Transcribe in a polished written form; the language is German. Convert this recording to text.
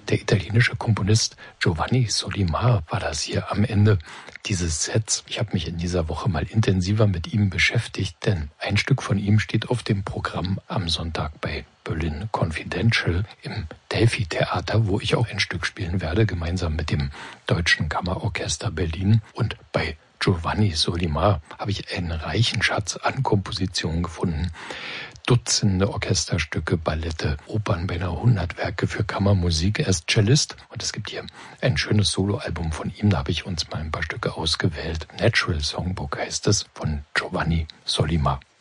Der italienische Komponist Giovanni Solimar war das hier am Ende dieses Sets. Ich habe mich in dieser Woche mal intensiver mit ihm beschäftigt, denn ein Stück von ihm steht auf dem Programm am Sonntag bei Berlin Confidential im Delphi-Theater, wo ich auch ein Stück spielen werde, gemeinsam mit dem Deutschen Kammerorchester Berlin. Und bei Giovanni Solimar habe ich einen reichen Schatz an Kompositionen gefunden. Dutzende Orchesterstücke, Ballette, Opern, beinahe 100 Werke für Kammermusik. Er ist Cellist und es gibt hier ein schönes Soloalbum von ihm. Da habe ich uns mal ein paar Stücke ausgewählt. Natural Songbook heißt es, von Giovanni Solimar.